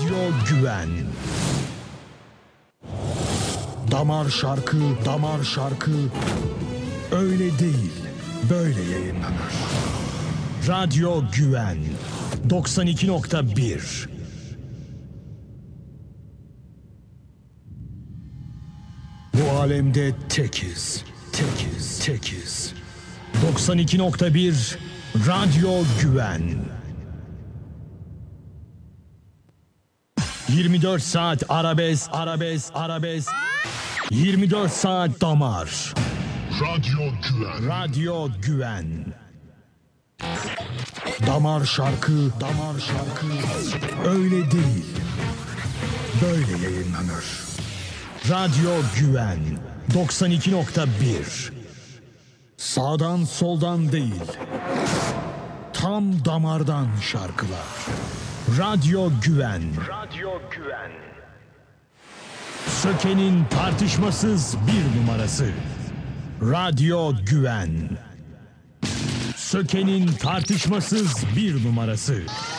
Radyo Güven. Damar şarkı, damar şarkı öyle değil, böyle yayınlanır. Radyo Güven 92.1. Bu alemde tekiz, tekiz, tekiz. 92.1 Radyo Güven. 24 saat arabesk, arabesk, arabesk. 24 saat damar. Radyo Güven. Radyo Güven. Damar şarkı, damar şarkı öyle değil, böyle yayınlanır. Radyo Güven 92.1. Sağdan soldan değil, tam damardan şarkılar. Radyo Güven. Radyo Güven. Söke'nin tartışmasız bir numarası. Radyo Güven. Söke'nin tartışmasız bir numarası.